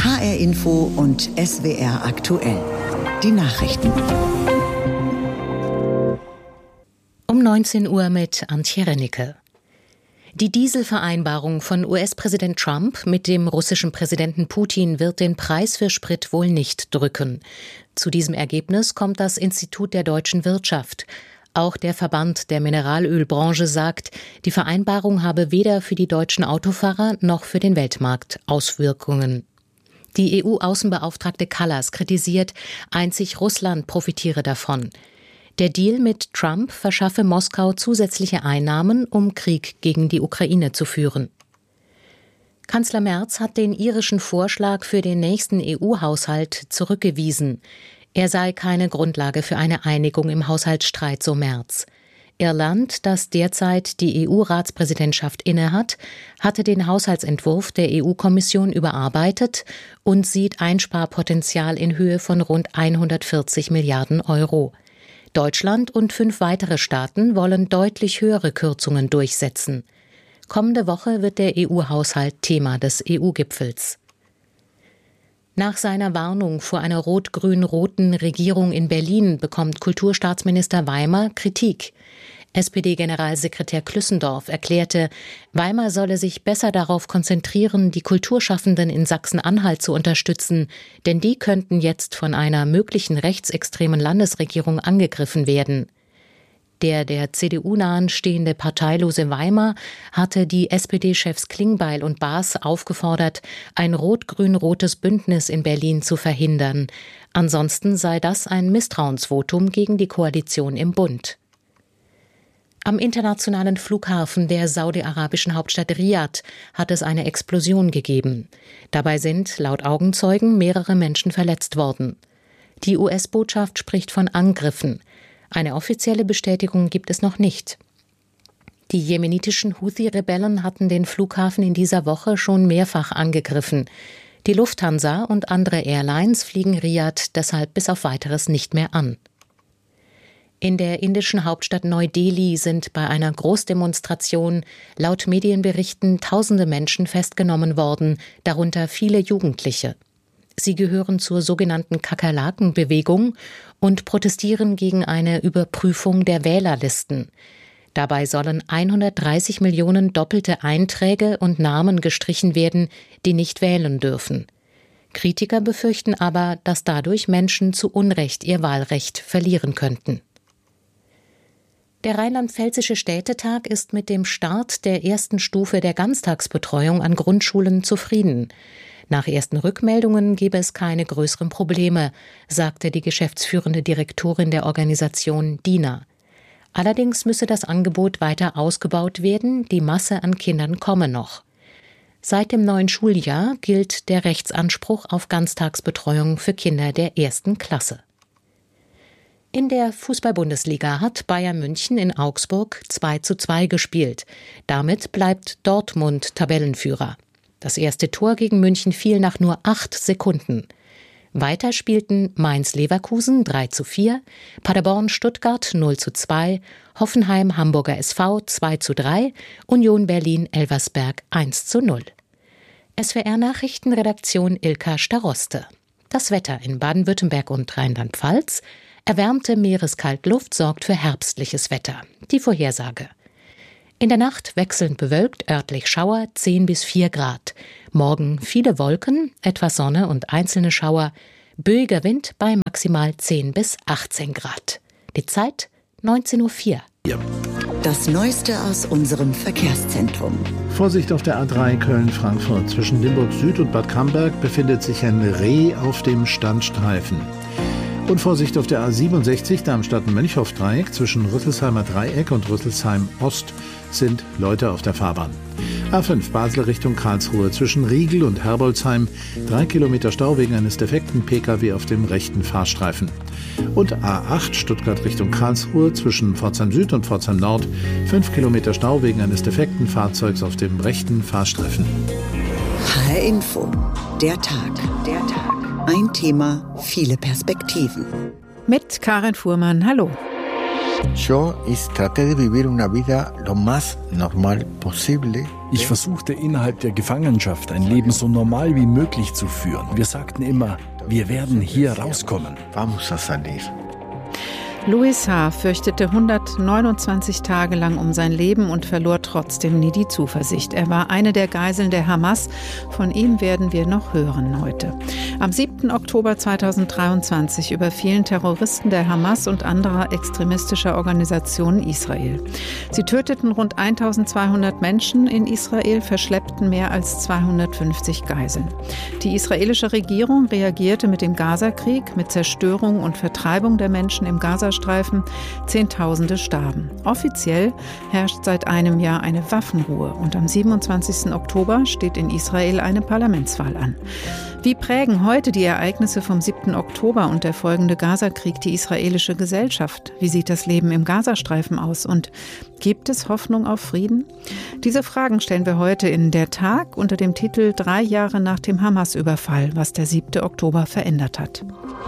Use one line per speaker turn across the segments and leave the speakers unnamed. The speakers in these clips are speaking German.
HR Info und SWR aktuell. Die Nachrichten.
Um 19 Uhr mit Antje Rennicke. Die Dieselvereinbarung von US-Präsident Trump mit dem russischen Präsidenten Putin wird den Preis für Sprit wohl nicht drücken. Zu diesem Ergebnis kommt das Institut der deutschen Wirtschaft. Auch der Verband der Mineralölbranche sagt, die Vereinbarung habe weder für die deutschen Autofahrer noch für den Weltmarkt Auswirkungen. Die EU-Außenbeauftragte Kallas kritisiert, einzig Russland profitiere davon. Der Deal mit Trump verschaffe Moskau zusätzliche Einnahmen, um Krieg gegen die Ukraine zu führen. Kanzler Merz hat den irischen Vorschlag für den nächsten EU-Haushalt zurückgewiesen. Er sei keine Grundlage für eine Einigung im Haushaltsstreit, so Merz. Irland, das derzeit die EU-Ratspräsidentschaft innehat, hatte den Haushaltsentwurf der EU-Kommission überarbeitet und sieht Einsparpotenzial in Höhe von rund 140 Milliarden Euro. Deutschland und 5 weitere Staaten wollen deutlich höhere Kürzungen durchsetzen. Kommende Woche wird der EU-Haushalt Thema des EU-Gipfels. Nach seiner Warnung vor einer rot-grün-roten Regierung in Berlin bekommt Kulturstaatsminister Weimer Kritik. SPD-Generalsekretär Klüssendorf erklärte, Weimer solle sich besser darauf konzentrieren, die Kulturschaffenden in Sachsen-Anhalt zu unterstützen, denn die könnten jetzt von einer möglichen rechtsextremen Landesregierung angegriffen werden. Der CDU nahen stehende parteilose Weimer hatte die SPD-Chefs Klingbeil und Baas aufgefordert, ein rot-grün-rotes Bündnis in Berlin zu verhindern. Ansonsten sei das ein Misstrauensvotum gegen die Koalition im Bund. Am internationalen Flughafen der saudi-arabischen Hauptstadt Riad hat es eine Explosion gegeben. Dabei sind, laut Augenzeugen, mehrere Menschen verletzt worden. Die US-Botschaft spricht von Angriffen. Eine offizielle Bestätigung gibt es noch nicht. Die jemenitischen Houthi-Rebellen hatten den Flughafen in dieser Woche schon mehrfach angegriffen. Die Lufthansa und andere Airlines fliegen Riad deshalb bis auf Weiteres nicht mehr an. In der indischen Hauptstadt Neu-Delhi sind bei einer Großdemonstration laut Medienberichten tausende Menschen festgenommen worden, darunter viele Jugendliche. Sie gehören zur sogenannten Kakerlaken-Bewegung und protestieren gegen eine Überprüfung der Wählerlisten. Dabei sollen 130 Millionen doppelte Einträge und Namen gestrichen werden, die nicht wählen dürfen. Kritiker befürchten aber, dass dadurch Menschen zu Unrecht ihr Wahlrecht verlieren könnten. Der Rheinland-Pfälzische Städtetag ist mit dem Start der ersten Stufe der Ganztagsbetreuung an Grundschulen zufrieden. Nach ersten Rückmeldungen gebe es keine größeren Probleme, sagte die geschäftsführende Direktorin der Organisation DINA. Allerdings müsse das Angebot weiter ausgebaut werden, die Masse an Kindern komme noch. Seit dem neuen Schuljahr gilt der Rechtsanspruch auf Ganztagsbetreuung für Kinder der 1. Klasse. In der Fußball-Bundesliga hat Bayern München in Augsburg 2:2 gespielt. Damit bleibt Dortmund Tabellenführer. Das erste Tor gegen München fiel nach nur 8 Sekunden. Weiter spielten Mainz-Leverkusen 3:4, Paderborn-Stuttgart 0:2, Hoffenheim Hamburger SV 2:3, Union Berlin-Elversberg 1:0. SWR-Nachrichtenredaktion Ilka Staroste. Das Wetter in Baden-Württemberg und Rheinland-Pfalz. Erwärmte Meereskaltluft sorgt für herbstliches Wetter. Die Vorhersage. In der Nacht wechselnd bewölkt, örtlich Schauer 10 bis 4 Grad. Morgen viele Wolken, etwas Sonne und einzelne Schauer. Böiger Wind bei maximal 10 bis 18 Grad. Die Zeit 19:04 Uhr.
Das Neueste aus unserem Verkehrszentrum.
Vorsicht auf der A3 Köln-Frankfurt. Zwischen Limburg Süd und Bad Camberg befindet sich ein Reh auf dem Standstreifen. Und Vorsicht auf der A67 Darmstadt-Mönchhoff-Dreieck. Zwischen Rüsselsheimer Dreieck und Rüsselsheim Ost sind Leute auf der Fahrbahn. A5 Basel Richtung Karlsruhe. Zwischen Riegel und Herbolzheim 3 Kilometer Stau wegen eines defekten Pkw auf dem rechten Fahrstreifen. Und A8 Stuttgart Richtung Karlsruhe. Zwischen Pforzheim Süd und Pforzheim Nord 5 Kilometer Stau wegen eines defekten Fahrzeugs auf dem rechten Fahrstreifen.
HR Info. Der Tag. Ein Thema, viele Perspektiven.
Mit Karin Fuhrmann, hallo. Ich versuchte innerhalb der Gefangenschaft ein Leben so normal wie möglich zu führen. Wir sagten immer, wir werden hier rauskommen.
Louis H. fürchtete 129 Tage lang um sein Leben und verlor trotzdem nie die Zuversicht. Er war eine der Geiseln der Hamas. Von ihm werden wir noch hören heute. Am 7. Oktober 2023 überfielen Terroristen der Hamas und anderer extremistischer Organisationen Israel. Sie töteten rund 1200 Menschen in Israel, verschleppten mehr als 250 Geiseln. Die israelische Regierung reagierte mit dem Gazakrieg, mit Zerstörung und Vertreibung der Menschen im Gazastreifen. Zehntausende starben. Offiziell herrscht seit einem Jahr eine Waffenruhe und am 27. Oktober steht in Israel eine Parlamentswahl an. Wie prägen heute die Ereignisse vom 7. Oktober und der folgende Gazakrieg die israelische Gesellschaft? Wie sieht das Leben im Gazastreifen aus und gibt es Hoffnung auf Frieden? Diese Fragen stellen wir heute in Der Tag unter dem Titel 3 Jahre nach dem Hamas-Überfall, was der 7. Oktober verändert hat.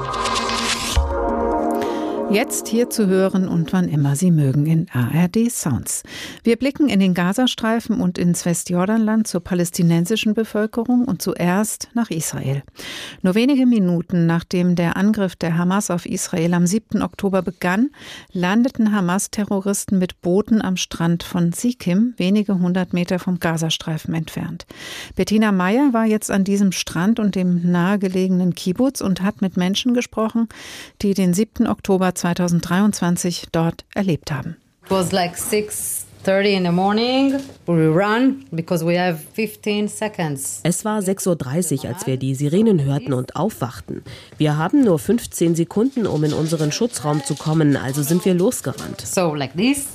Jetzt hier zu hören und wann immer Sie mögen in ARD Sounds. Wir blicken in den Gazastreifen und ins Westjordanland zur palästinensischen Bevölkerung und zuerst nach Israel. Nur wenige Minuten nachdem der Angriff der Hamas auf Israel am 7. Oktober begann, landeten Hamas-Terroristen mit Booten am Strand von Sikim, wenige 100 Meter vom Gazastreifen entfernt. Bettina Meyer war jetzt an diesem Strand und dem nahegelegenen Kibbutz und hat mit Menschen gesprochen, die den 7. Oktober 2023 dort erlebt haben.
It was like 6:30 in the morning. We run because we have 15 seconds.
Es war 6:30 Uhr, als wir die Sirenen hörten und aufwachten. Wir haben nur 15 Sekunden, um in unseren Schutzraum zu kommen, also sind wir losgerannt.
So like this.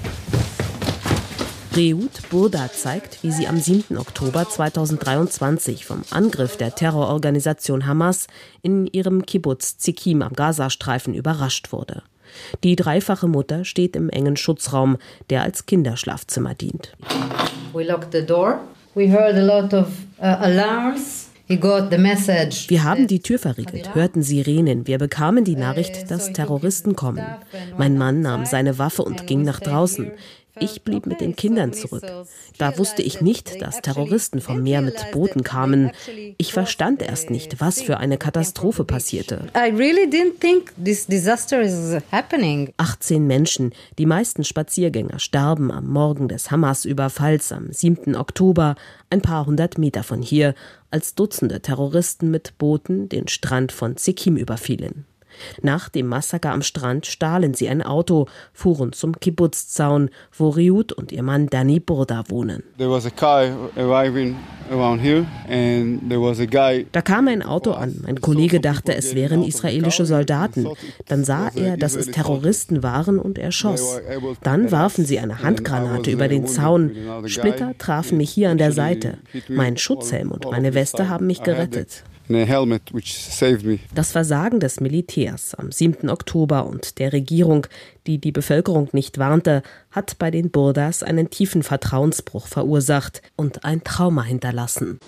Reut Burda zeigt, wie sie am 7. Oktober 2023 vom Angriff der Terrororganisation Hamas in ihrem Kibbutz Zikim am Gazastreifen überrascht wurde. Die dreifache Mutter steht im engen Schutzraum, der als Kinderschlafzimmer dient.
We locked the door. We heard a lot of alarms. Wir
haben die Tür verriegelt, hörten Sirenen. Wir bekamen die Nachricht, dass Terroristen kommen. Mein Mann nahm seine Waffe und ging nach draußen. Ich blieb mit den Kindern zurück. Da wusste ich nicht, dass Terroristen vom Meer mit Booten kamen. Ich verstand erst nicht, was für eine Katastrophe passierte. 18 Menschen, die meisten Spaziergänger, starben am Morgen des Hamas-Überfalls am 7. Oktober, ein paar 100 Meter von hier, als Dutzende Terroristen mit Booten den Strand von Zikim überfielen. Nach dem Massaker am Strand stahlen sie ein Auto, fuhren zum Kibbutz-Zaun, wo Reut und ihr Mann Dani Burda wohnen. Da kam ein Auto an. Mein Kollege dachte, es wären israelische Soldaten. Dann sah er, dass es Terroristen waren und er schoss. Dann warfen sie eine Handgranate über den Zaun. Splitter trafen mich hier an der Seite. Mein Schutzhelm und meine Weste haben mich gerettet. Das Versagen des Militärs am 7. Oktober und der Regierung, die die Bevölkerung nicht warnte, hat bei den Burdas einen tiefen Vertrauensbruch verursacht und ein Trauma hinterlassen.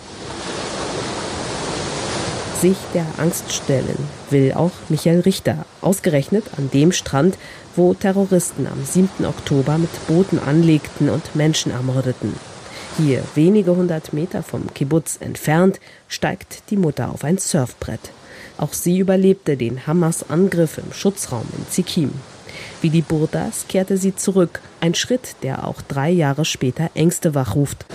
Sich der Angst stellen will auch Michael Richter, ausgerechnet an dem Strand, wo Terroristen am 7. Oktober mit Booten anlegten und Menschen ermordeten. Hier, wenige 100 Meter vom Kibbutz entfernt, steigt die Mutter auf ein Surfbrett. Auch sie überlebte den Hamas-Angriff im Schutzraum in Zikim. Wie die Burdas kehrte sie zurück, ein Schritt, der auch 3 Jahre später Ängste wachruft.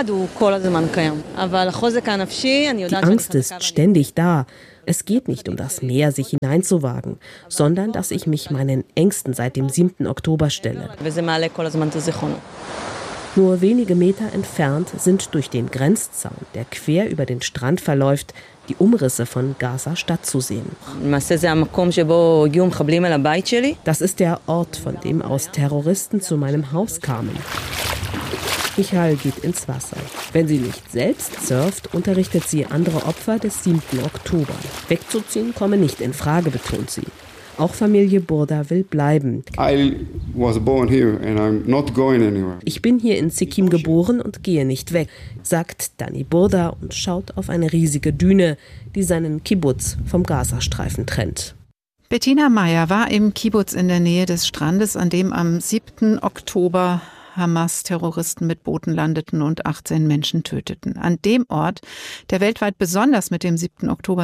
Die Angst ist ständig da. Es geht nicht um das Meer, sich hineinzuwagen, sondern dass ich mich meinen Ängsten seit dem 7. Oktober stelle. Nur wenige Meter entfernt sind durch den Grenzzaun, der quer über den Strand verläuft, die Umrisse von Gaza-Stadt zu sehen. Das ist der Ort, von dem aus Terroristen zu meinem Haus kamen. Michael geht ins Wasser. Wenn sie nicht selbst surft, unterrichtet sie andere Opfer des 7. Oktober. Wegzuziehen komme nicht in Frage, betont sie. Auch Familie Burda will bleiben. Ich bin hier in Zikim geboren und gehe nicht weg, sagt Dani Burda und schaut auf eine riesige Düne, die seinen Kibbutz vom Gazastreifen trennt.
Bettina Meyer war im Kibbutz in der Nähe des Strandes, an dem am 7. Oktober Hamas-Terroristen mit Booten landeten und 18 Menschen töteten. An dem Ort, der weltweit besonders mit dem 7. Oktober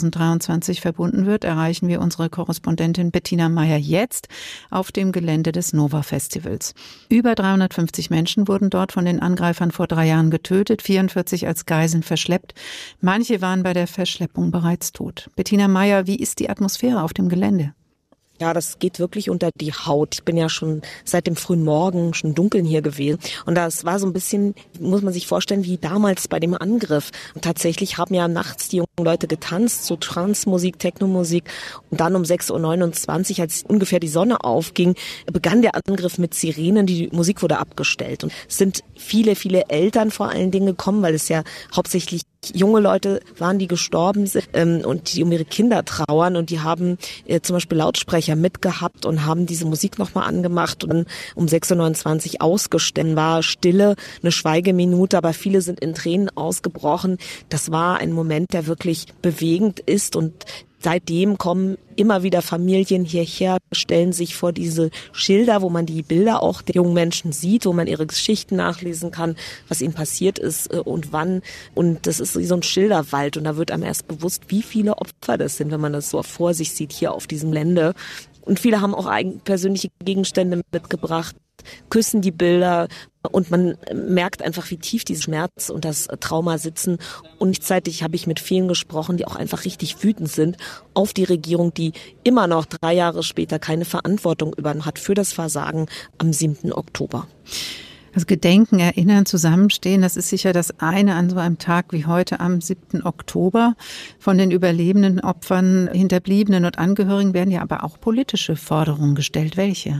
2023 verbunden wird, erreichen wir unsere Korrespondentin Bettina Meyer jetzt auf dem Gelände des Nova-Festivals. Über 350 Menschen wurden dort von den Angreifern vor 3 Jahren getötet, 44 als Geiseln verschleppt. Manche waren bei der Verschleppung bereits tot. Bettina Meyer, wie ist die Atmosphäre auf dem Gelände?
Ja, das geht wirklich unter die Haut. Ich bin ja schon seit dem frühen Morgen schon dunkeln hier gewesen. Und das war so ein bisschen, muss man sich vorstellen, wie damals bei dem Angriff. Und tatsächlich haben ja nachts die jungen Leute getanzt, so Trance-Musik, Techno-Musik. Und dann um 6.29 Uhr, als ungefähr die Sonne aufging, begann der Angriff mit Sirenen. Die Musik wurde abgestellt. Und es sind viele, viele Eltern vor allen Dingen gekommen, weil es ja hauptsächlich junge Leute waren, die gestorben sind und die um ihre Kinder trauern, und die haben zum Beispiel Lautsprecher mitgehabt und haben diese Musik nochmal angemacht und um 6.29 Uhr ausgestellt. War Stille, eine Schweigeminute, aber viele sind in Tränen ausgebrochen. Das war ein Moment, der wirklich bewegend ist, und seitdem kommen immer wieder Familien hierher, stellen sich vor diese Schilder, wo man die Bilder auch der jungen Menschen sieht, wo man ihre Geschichten nachlesen kann, was ihnen passiert ist und wann. Und das ist wie so ein Schilderwald, und da wird einem erst bewusst, wie viele Opfer das sind, wenn man das so vor sich sieht hier auf diesem Gelände. Und viele haben auch persönliche Gegenstände mitgebracht, küssen die Bilder, und man merkt einfach, wie tief dieser Schmerz und das Trauma sitzen. Und gleichzeitig habe ich mit vielen gesprochen, die auch einfach richtig wütend sind auf die Regierung, die immer noch 3 Jahre später keine Verantwortung übernommen hat für das Versagen am 7. Oktober.
Das Gedenken, Erinnern, Zusammenstehen, das ist sicher das eine an so einem Tag wie heute am 7. Oktober. Von den Überlebenden, Opfern, Hinterbliebenen und Angehörigen werden ja aber auch politische Forderungen gestellt. Welche?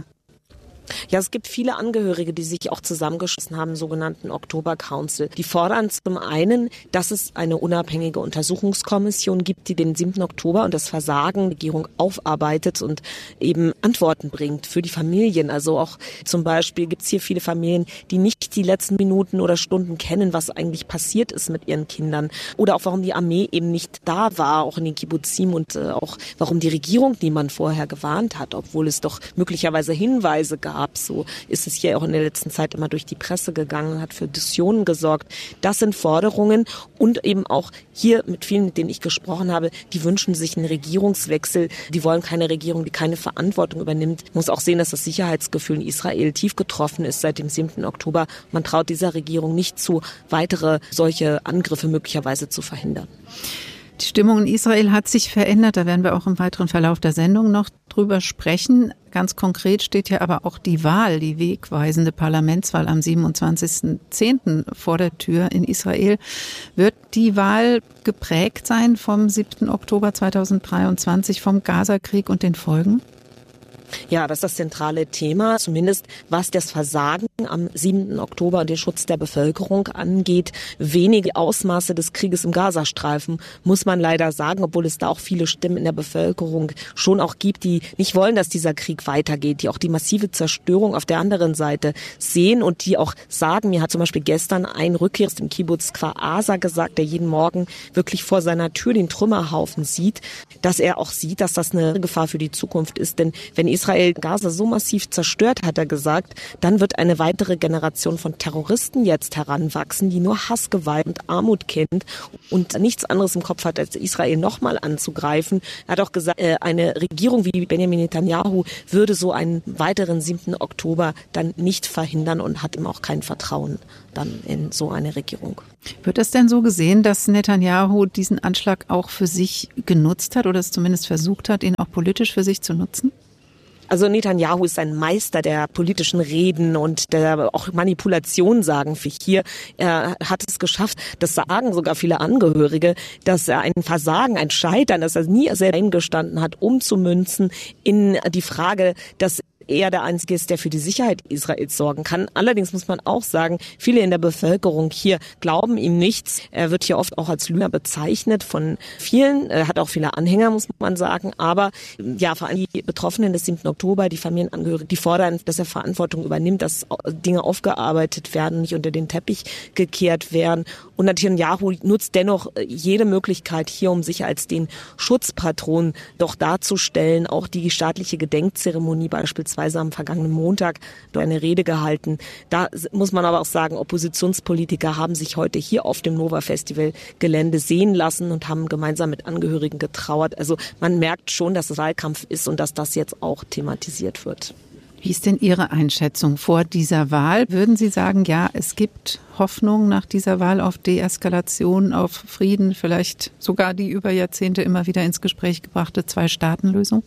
Ja, es gibt viele Angehörige, die sich auch zusammengeschlossen haben, im sogenannten Oktober Council. Die fordern zum einen, dass es eine unabhängige Untersuchungskommission gibt, die den 7. Oktober und das Versagen der Regierung aufarbeitet und eben Antworten bringt für die Familien. Also auch zum Beispiel gibt es hier viele Familien, die nicht die letzten Minuten oder Stunden kennen, was eigentlich passiert ist mit ihren Kindern. Oder auch warum die Armee eben nicht da war, auch in den Kibbuzim, und auch warum die Regierung niemand vorher gewarnt hat, obwohl es doch möglicherweise Hinweise gab. So ist es hier auch in der letzten Zeit immer durch die Presse gegangen, hat für Diskussionen gesorgt. Das sind Forderungen, und eben auch hier mit vielen, mit denen ich gesprochen habe, die wünschen sich einen Regierungswechsel. Die wollen keine Regierung, die keine Verantwortung übernimmt. Man muss auch sehen, dass das Sicherheitsgefühl in Israel tief getroffen ist seit dem 7. Oktober. Man traut dieser Regierung nicht zu, weitere solche Angriffe möglicherweise zu verhindern.
Die Stimmung in Israel hat sich verändert. Da werden wir auch im weiteren Verlauf der Sendung noch drüber sprechen. Ganz konkret steht ja aber auch die Wahl, die wegweisende Parlamentswahl am 27.10. vor der Tür in Israel. Wird die Wahl geprägt sein vom 7. Oktober 2023, vom Gazakrieg und den Folgen?
Ja, das ist das zentrale Thema, zumindest was das Versagen am 7. Oktober und den Schutz der Bevölkerung angeht. Wenige Ausmaße des Krieges im Gazastreifen, muss man leider sagen, obwohl es da auch viele Stimmen in der Bevölkerung schon auch gibt, die nicht wollen, dass dieser Krieg weitergeht, die auch die massive Zerstörung auf der anderen Seite sehen und die auch sagen, mir hat zum Beispiel gestern ein Rückkehrer aus dem Kibbutz Kfar Aza gesagt, der jeden Morgen wirklich vor seiner Tür den Trümmerhaufen sieht, dass er auch sieht, dass das eine Gefahr für die Zukunft ist, denn wenn Israel Gaza so massiv zerstört, hat er gesagt, dann wird eine weitere Generation von Terroristen jetzt heranwachsen, die nur Hass, Gewalt und Armut kennt und nichts anderes im Kopf hat, als Israel nochmal anzugreifen. Er hat auch gesagt, eine Regierung wie Benjamin Netanyahu würde so einen weiteren 7. Oktober dann nicht verhindern und hat ihm auch kein Vertrauen dann in so eine Regierung.
Wird es denn so gesehen, dass Netanyahu diesen Anschlag auch für sich genutzt hat oder es zumindest versucht hat, ihn auch politisch für sich zu nutzen?
Also Netanyahu ist ein Meister der politischen Reden und der auch Manipulation, sagen wir hier. Er hat es geschafft, das sagen sogar viele Angehörige, dass er ein Versagen, ein Scheitern, dass er nie selbst eingestanden hat, umzumünzen in die Frage, dass eher der Einzige ist, der für die Sicherheit Israels sorgen kann. Allerdings muss man auch sagen, viele in der Bevölkerung hier glauben ihm nichts. Er wird hier oft auch als Lügner bezeichnet von vielen. Er hat auch viele Anhänger, muss man sagen. Aber ja, vor allem die Betroffenen des 7. Oktober, die Familienangehörigen, die fordern, dass er Verantwortung übernimmt, dass Dinge aufgearbeitet werden, nicht unter den Teppich gekehrt werden. Und Netanyahu nutzt dennoch jede Möglichkeit hier, um sich als den Schutzpatron doch darzustellen. Auch die staatliche Gedenkzeremonie beispielsweise am vergangenen Montag durch eine Rede gehalten. Da muss man aber auch sagen, Oppositionspolitiker haben sich heute hier auf dem Nova-Festival-Gelände sehen lassen und haben gemeinsam mit Angehörigen getrauert. Also man merkt schon, dass es Wahlkampf ist und dass das jetzt auch thematisiert wird.
Wie ist denn Ihre Einschätzung vor dieser Wahl? Würden Sie sagen, ja, es gibt Hoffnung nach dieser Wahl auf Deeskalation, auf Frieden, vielleicht sogar die über Jahrzehnte immer wieder ins Gespräch gebrachte Zwei-Staaten-Lösung?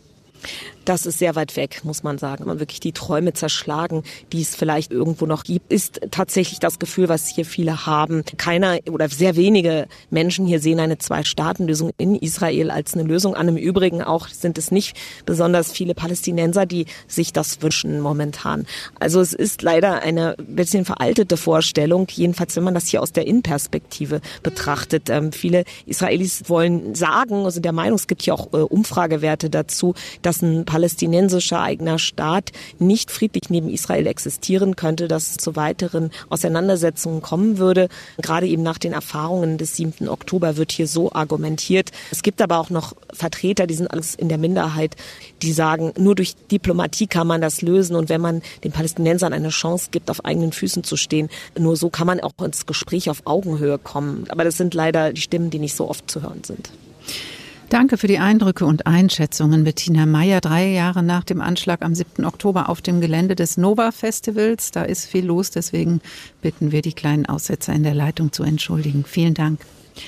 Das ist sehr weit weg, muss man sagen. Man wirklich die Träume zerschlagen, die es vielleicht irgendwo noch gibt, ist tatsächlich das Gefühl, was hier viele haben. Keiner oder sehr wenige Menschen hier sehen eine Zwei-Staaten-Lösung in Israel als eine Lösung an. Im Übrigen auch sind es nicht besonders viele Palästinenser, die sich das wünschen momentan. Also es ist leider eine bisschen veraltete Vorstellung, jedenfalls wenn man das hier aus der Innenperspektive betrachtet. Viele Israelis wollen sagen, also der Meinung, es gibt hier auch Umfragewerte dazu, dass ein palästinensischer eigener Staat nicht friedlich neben Israel existieren könnte, dass es zu weiteren Auseinandersetzungen kommen würde. Gerade eben nach den Erfahrungen des 7. Oktober wird hier so argumentiert. Es gibt aber auch noch Vertreter, die sind alles in der Minderheit, die sagen, nur durch Diplomatie kann man das lösen und wenn man den Palästinensern eine Chance gibt, auf eigenen Füßen zu stehen, nur so kann man auch ins Gespräch auf Augenhöhe kommen. Aber das sind leider die Stimmen, die nicht so oft zu hören sind.
Danke für die Eindrücke und Einschätzungen, Bettina Meyer. 3 Jahre nach dem Anschlag am 7. Oktober auf dem Gelände des Nova-Festivals. Da ist viel los, deswegen bitten wir, die kleinen Aussetzer in der Leitung zu entschuldigen. Vielen Dank.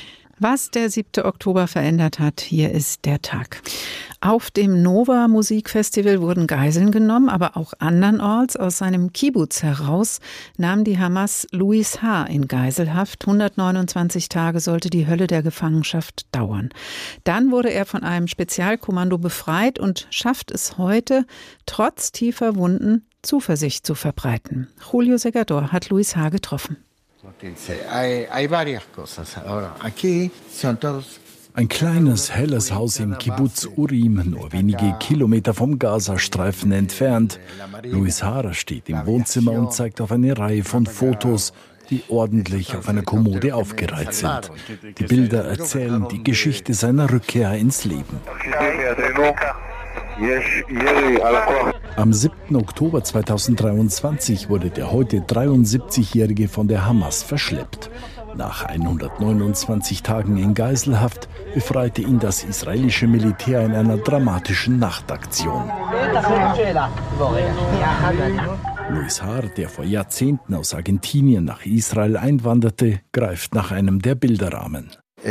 Was der 7. Oktober verändert hat, hier ist der Tag. Auf dem Nova Musikfestival wurden Geiseln genommen, aber auch andernorts. Aus seinem Kibbuz heraus nahm die Hamas Louis H. in Geiselhaft. 129 Tage sollte die Hölle der Gefangenschaft dauern. Dann wurde er von einem Spezialkommando befreit und schafft es heute, trotz tiefer Wunden, Zuversicht zu verbreiten. Julio Segador hat Louis H. getroffen.
Ein kleines, helles Haus im Kibbuz Urim, nur wenige Kilometer vom Gazastreifen entfernt. Louis H. steht im Wohnzimmer und zeigt auf eine Reihe von Fotos, die ordentlich auf einer Kommode aufgereiht sind. Die Bilder erzählen die Geschichte seiner Rückkehr ins Leben. Am 7. Oktober 2023 wurde der heute 73-Jährige von der Hamas verschleppt. Nach 129 Tagen in Geiselhaft befreite ihn das israelische Militär in einer dramatischen Nachtaktion. Louis H., der vor Jahrzehnten aus Argentinien nach Israel einwanderte, greift nach einem der Bilderrahmen.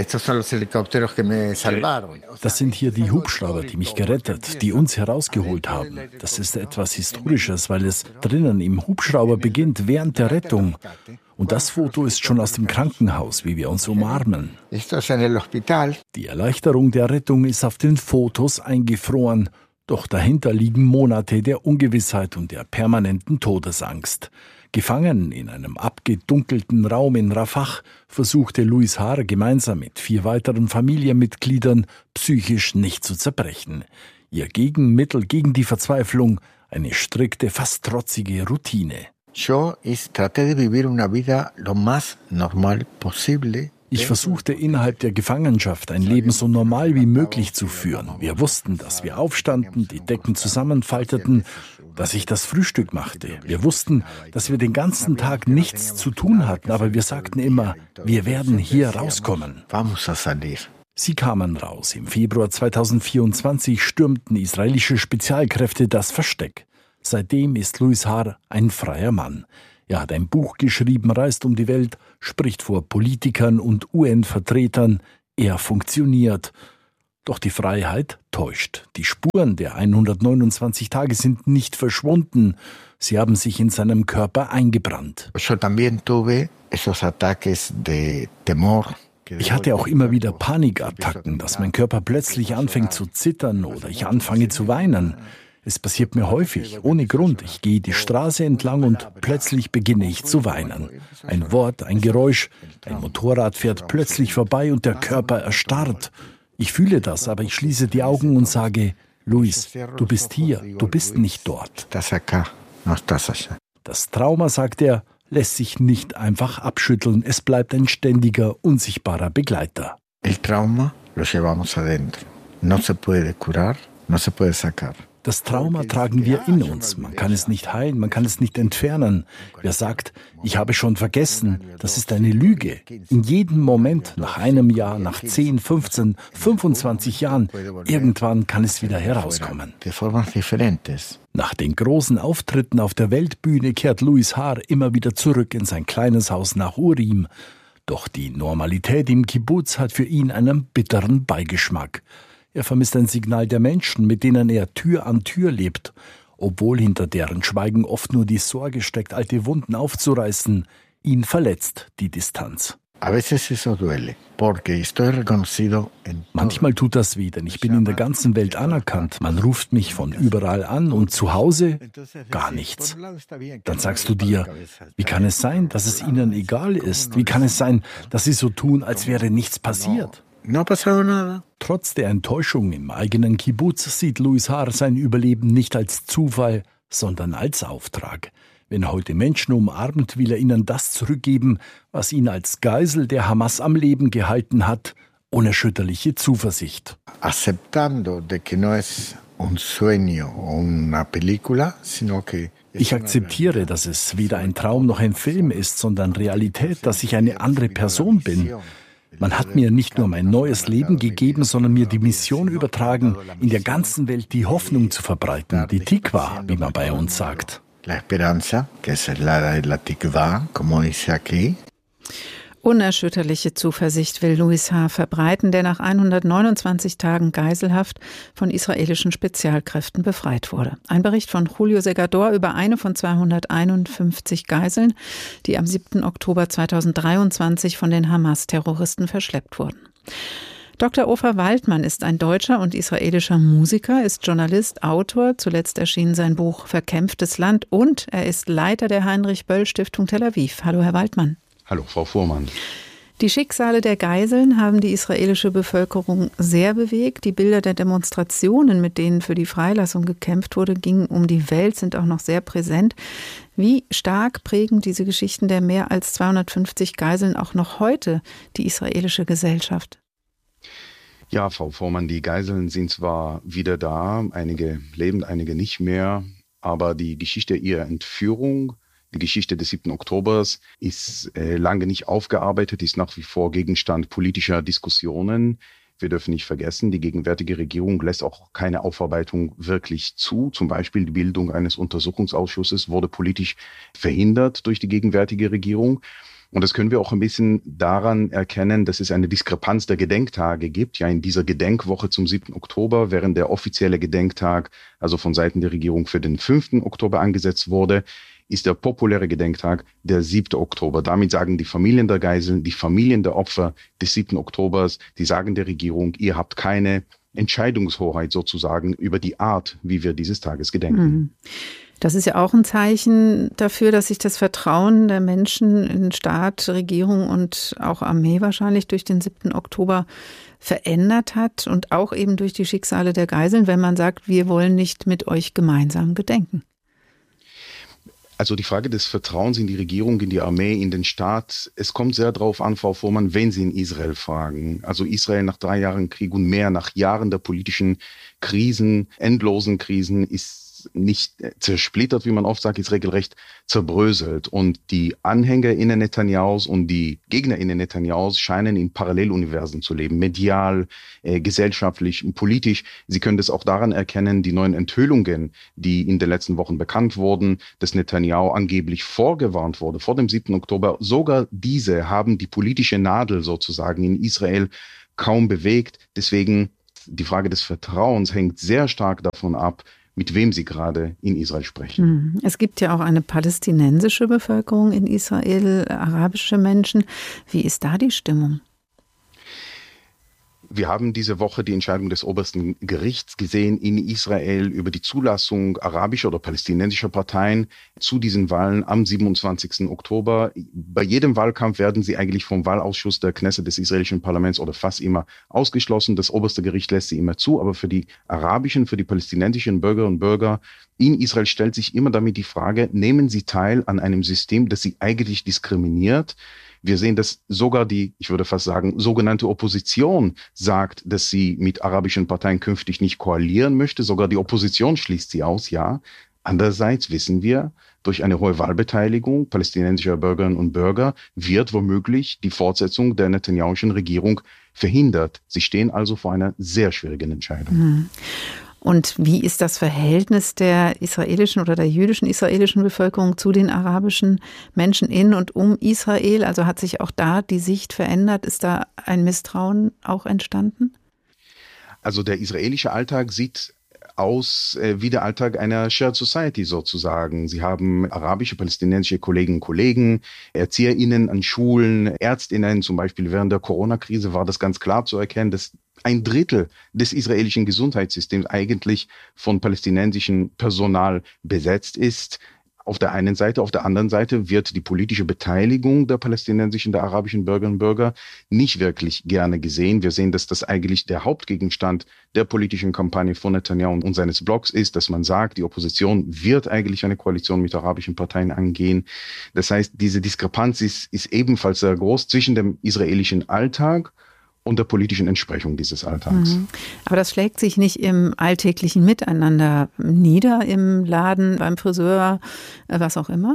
Das sind hier die Hubschrauber, die mich gerettet, die uns herausgeholt haben. Das ist etwas Historisches, weil es drinnen im Hubschrauber beginnt, während der Rettung. Und das Foto ist schon aus dem Krankenhaus, wie wir uns umarmen. Die Erleichterung der Rettung ist auf den Fotos eingefroren. Doch dahinter liegen Monate der Ungewissheit und der permanenten Todesangst. Gefangen in einem abgedunkelten Raum in Rafah versuchte Louis H. gemeinsam mit 4 weiteren Familienmitgliedern psychisch nicht zu zerbrechen. Ihr Gegenmittel gegen die Verzweiflung, eine strikte, fast trotzige Routine. Ich versuchte innerhalb der Gefangenschaft ein Leben so normal wie möglich zu führen. Wir wussten, dass wir aufstanden, die Decken zusammenfalteten, dass ich das Frühstück machte. Wir wussten, dass wir den ganzen Tag nichts zu tun hatten, aber wir sagten immer, wir werden hier rauskommen. Sie kamen raus. Im Februar 2024 stürmten israelische Spezialkräfte das Versteck. Seitdem ist Louis H. ein freier Mann. Er hat ein Buch geschrieben, reist um die Welt, spricht vor Politikern und UN-Vertretern. Er funktioniert. Doch die Freiheit täuscht. Die Spuren der 129 Tage sind nicht verschwunden. Sie haben sich in seinem Körper eingebrannt. Ich hatte auch immer wieder Panikattacken, dass mein Körper plötzlich anfängt zu zittern oder ich anfange zu weinen. Es passiert mir häufig, ohne Grund. Ich gehe die Straße entlang und plötzlich beginne ich zu weinen. Ein Wort, ein Geräusch, ein Motorrad fährt plötzlich vorbei und der Körper erstarrt. Ich fühle das, aber ich schließe die Augen und sage, Luis, du bist hier, du bist nicht dort. Das Trauma, sagt er, lässt sich nicht einfach abschütteln. Es bleibt ein ständiger, unsichtbarer Begleiter.
El trauma lo llevamos adentro. No se puede curar, no se puede sacar.
Das Trauma tragen wir in uns. Man kann es nicht heilen, man kann es nicht entfernen. Wer sagt, ich habe schon vergessen, das ist eine Lüge. In jedem Moment, nach einem Jahr, nach 10, 15, 25 Jahren, irgendwann kann es wieder herauskommen. Nach den großen Auftritten auf der Weltbühne kehrt Louis Haar immer wieder zurück in sein kleines Haus nach Urim. Doch die Normalität im Kibbuz hat für ihn einen bitteren Beigeschmack. Er vermisst ein Signal der Menschen, mit denen er Tür an Tür lebt, obwohl hinter deren Schweigen oft nur die Sorge steckt, alte Wunden aufzureißen. Ihn verletzt die Distanz. Manchmal tut das weh, denn ich bin in der ganzen Welt anerkannt. Man ruft mich von überall an und zu Hause gar nichts. Dann sagst du dir, wie kann es sein, dass es ihnen egal ist? Wie kann es sein, dass sie so tun, als wäre nichts passiert? Trotz der Enttäuschung im eigenen Kibbuz sieht Louis Haar sein Überleben nicht als Zufall, sondern als Auftrag. Wenn er heute Menschen umarmt, will er ihnen das zurückgeben, was ihn als Geisel der Hamas am Leben gehalten hat, unerschütterliche Zuversicht. Ich akzeptiere, dass es weder ein Traum noch ein Film ist, sondern Realität, dass ich eine andere Person bin. Man hat mir nicht nur mein neues Leben gegeben, sondern mir die Mission übertragen, in der ganzen Welt die Hoffnung zu verbreiten, die Tikva, wie man bei uns sagt.
Unerschütterliche Zuversicht will Louis Haar verbreiten, der nach 129 Tagen Geiselhaft von israelischen Spezialkräften befreit wurde. Ein Bericht von Julio Segador über eine von 251 Geiseln, die am 7. Oktober 2023 von den Hamas-Terroristen verschleppt wurden. Dr. Ofer Waldmann ist ein deutscher und israelischer Musiker, ist Journalist, Autor. Zuletzt erschien sein Buch Verkämpftes Land und er ist Leiter der Heinrich-Böll-Stiftung Tel Aviv. Hallo, Herr Waldmann.
Hallo, Frau Fuhrmann.
Die Schicksale der Geiseln haben die israelische Bevölkerung sehr bewegt. Die Bilder der Demonstrationen, mit denen für die Freilassung gekämpft wurde, gingen um die Welt, sind auch noch sehr präsent. Wie stark prägen diese Geschichten der mehr als 250 Geiseln auch noch heute die israelische Gesellschaft?
Ja, Frau Fuhrmann, die Geiseln sind zwar wieder da, einige leben, einige nicht mehr, aber die Geschichte ihrer Entführung, die Geschichte des 7. Oktobers ist lange nicht aufgearbeitet, ist nach wie vor Gegenstand politischer Diskussionen. Wir dürfen nicht vergessen, die gegenwärtige Regierung lässt auch keine Aufarbeitung wirklich zu. Zum Beispiel die Bildung eines Untersuchungsausschusses wurde politisch verhindert durch die gegenwärtige Regierung. Und das können wir auch ein bisschen daran erkennen, dass es eine Diskrepanz der Gedenktage gibt. Ja, in dieser Gedenkwoche zum 7. Oktober, während der offizielle Gedenktag, also von Seiten der Regierung für den 5. Oktober angesetzt wurde, ist der populäre Gedenktag der 7. Oktober. Damit sagen die Familien der Geiseln, die Familien der Opfer des 7. Oktobers, die sagen der Regierung, ihr habt keine Entscheidungshoheit sozusagen über die Art, wie wir dieses Tages gedenken.
Das ist ja auch ein Zeichen dafür, dass sich das Vertrauen der Menschen in Staat, Regierung und auch Armee wahrscheinlich durch den 7. Oktober verändert hat und auch eben durch die Schicksale der Geiseln, wenn man sagt, wir wollen nicht mit euch gemeinsam gedenken.
Also die Frage des Vertrauens in die Regierung, in die Armee, in den Staat, es kommt sehr darauf an, Frau Fuhrmann, wenn Sie in Israel fragen. Also Israel nach 3 Jahren Krieg und mehr, nach Jahren der politischen Krisen, endlosen Krisen, ist nicht zersplittert, wie man oft sagt, ist regelrecht zerbröselt. Und die AnhängerInnen Netanyahus und die GegnerInnen Netanyahus scheinen in Paralleluniversen zu leben, medial, gesellschaftlich, politisch. Sie können das auch daran erkennen, die neuen Enthüllungen, die in den letzten Wochen bekannt wurden, dass Netanyahu angeblich vorgewarnt wurde vor dem 7. Oktober. Sogar diese haben die politische Nadel sozusagen in Israel kaum bewegt. Deswegen die Frage des Vertrauens hängt sehr stark davon ab, mit wem Sie gerade in Israel sprechen.
Es gibt ja auch eine palästinensische Bevölkerung in Israel, arabische Menschen. Wie ist da die Stimmung?
Wir haben diese Woche die Entscheidung des obersten Gerichts gesehen in Israel über die Zulassung arabischer oder palästinensischer Parteien zu diesen Wahlen am 27. Oktober. Bei jedem Wahlkampf werden sie eigentlich vom Wahlausschuss der Knesset des israelischen Parlaments oder fast immer ausgeschlossen. Das oberste Gericht lässt sie immer zu, aber für die arabischen, für die palästinensischen Bürgerinnen und Bürger in Israel stellt sich immer damit die Frage, nehmen sie teil an einem System, das sie eigentlich diskriminiert? Wir sehen, dass sogar die, ich würde fast sagen, sogenannte Opposition sagt, dass sie mit arabischen Parteien künftig nicht koalieren möchte. Sogar die Opposition schließt sie aus, ja. Andererseits wissen wir, durch eine hohe Wahlbeteiligung palästinensischer Bürgerinnen und Bürger wird womöglich die Fortsetzung der Netanyahuschen Regierung verhindert. Sie stehen also vor einer sehr schwierigen Entscheidung.
Und wie ist das Verhältnis der israelischen oder der jüdischen israelischen Bevölkerung zu den arabischen Menschen in und um Israel? Also hat sich auch da die Sicht verändert? Ist da ein Misstrauen auch entstanden?
Also der israelische Alltag sieht aus wie der Alltag einer Shared Society sozusagen. Sie haben arabische, palästinensische Kolleginnen und Kollegen, ErzieherInnen an Schulen, ÄrztInnen. Zum Beispiel während der Corona-Krise war das ganz klar zu erkennen, dass 1/3 des israelischen Gesundheitssystems eigentlich von palästinensischem Personal besetzt ist. Auf der einen Seite, auf der anderen Seite wird die politische Beteiligung der palästinensischen, der arabischen Bürgerinnen und Bürger nicht wirklich gerne gesehen. Wir sehen, dass das eigentlich der Hauptgegenstand der politischen Kampagne von Netanyahu und seines Blocks ist, dass man sagt, die Opposition wird eigentlich eine Koalition mit arabischen Parteien angehen. Das heißt, diese Diskrepanz ist ebenfalls sehr groß zwischen dem israelischen Alltag und der politischen Entsprechung dieses Alltags.
Aber das schlägt sich nicht im alltäglichen Miteinander nieder, im Laden, beim Friseur, was auch immer?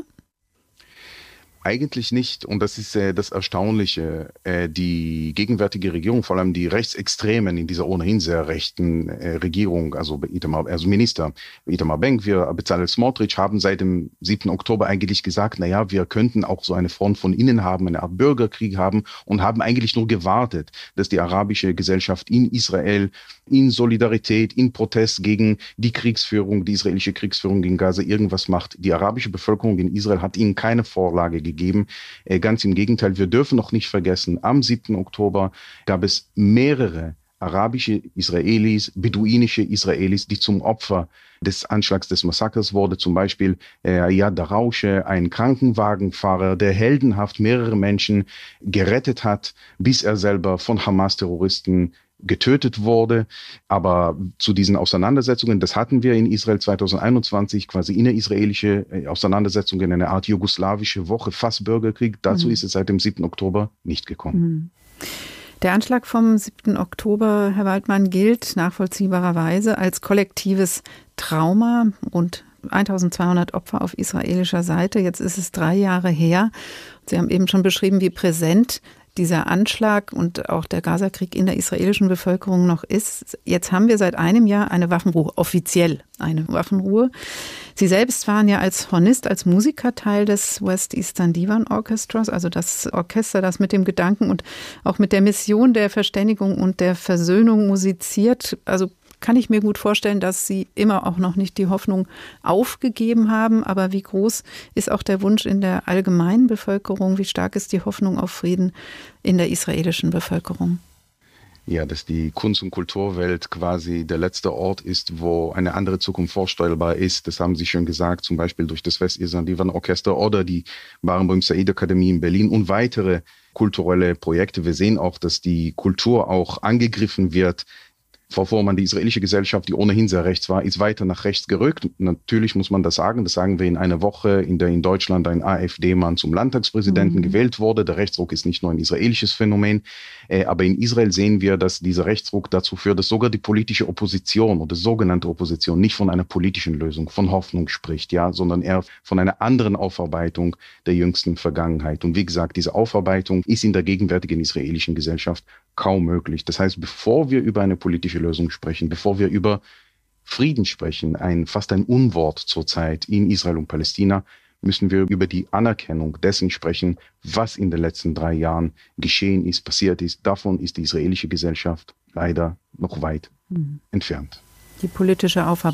Eigentlich nicht. Und das ist das Erstaunliche. Die gegenwärtige Regierung, vor allem die Rechtsextremen in dieser ohnehin sehr rechten Regierung, also Minister Itamar Ben-Gvir, Bezalel Smotrich, haben seit dem 7. Oktober eigentlich gesagt, naja, wir könnten auch so eine Front von innen haben, eine Art Bürgerkrieg haben und haben eigentlich nur gewartet, dass die arabische Gesellschaft in Israel in Solidarität, in Protest gegen die Kriegsführung, die israelische Kriegsführung gegen Gaza irgendwas macht. Die arabische Bevölkerung in Israel hat ihnen keine Vorlage gegeben. Ganz im Gegenteil, wir dürfen noch nicht vergessen, am 7. Oktober gab es mehrere arabische Israelis, beduinische Israelis, die zum Opfer des Anschlags des Massakers wurde. Zum Beispiel Ayad Darausche, ein Krankenwagenfahrer, der heldenhaft mehrere Menschen gerettet hat, bis er selber von Hamas-Terroristen getötet wurde. Aber zu diesen Auseinandersetzungen, das hatten wir in Israel 2021, quasi innerisraelische Auseinandersetzungen, eine Art jugoslawische Woche, fast Bürgerkrieg. Dazu ist es seit dem 7. Oktober nicht gekommen.
Der Anschlag vom 7. Oktober, Herr Waldmann, gilt nachvollziehbarerweise als kollektives Trauma. Rund 1200 Opfer auf israelischer Seite. Jetzt ist es 3 Jahre her. Sie haben eben schon beschrieben, wie präsent dieser Anschlag und auch der Gazakrieg in der israelischen Bevölkerung noch ist. Jetzt haben wir seit einem Jahr eine Waffenruhe, offiziell eine Waffenruhe. Sie selbst waren ja als Hornist, als Musiker Teil des West Eastern Divan Orchestras, also das Orchester, das mit dem Gedanken und auch mit der Mission der Verständigung und der Versöhnung musiziert. Also kann ich mir gut vorstellen, dass Sie immer auch noch nicht die Hoffnung aufgegeben haben. Aber wie groß ist auch der Wunsch in der allgemeinen Bevölkerung? Wie stark ist die Hoffnung auf Frieden in der israelischen Bevölkerung?
Ja, dass die Kunst- und Kulturwelt quasi der letzte Ort ist, wo eine andere Zukunft vorstellbar ist. Das haben Sie schon gesagt, zum Beispiel durch das West Eastern Divan Orchester oder die Barenboim Said Akademie in Berlin und weitere kulturelle Projekte. Wir sehen auch, dass die Kultur auch angegriffen wird. Frau Fuhrmann, die israelische Gesellschaft, die ohnehin sehr rechts war, ist weiter nach rechts gerückt. Natürlich muss man das sagen wir in einer Woche, in der in Deutschland ein AfD-Mann zum Landtagspräsidenten gewählt wurde. Der Rechtsruck ist nicht nur ein israelisches Phänomen, aber in Israel sehen wir, dass dieser Rechtsruck dazu führt, dass sogar die politische Opposition oder sogenannte Opposition nicht von einer politischen Lösung, von Hoffnung spricht, ja, sondern eher von einer anderen Aufarbeitung der jüngsten Vergangenheit. Und wie gesagt, diese Aufarbeitung ist in der gegenwärtigen israelischen Gesellschaft kaum möglich. Das heißt, bevor wir über eine politische Lösung sprechen, bevor wir über Frieden sprechen, fast ein Unwort zurzeit in Israel und Palästina, müssen wir über die Anerkennung dessen sprechen, was in den letzten 3 Jahren geschehen ist, passiert ist. Davon ist die israelische Gesellschaft leider noch weit entfernt.
Die politische Aufarbeitung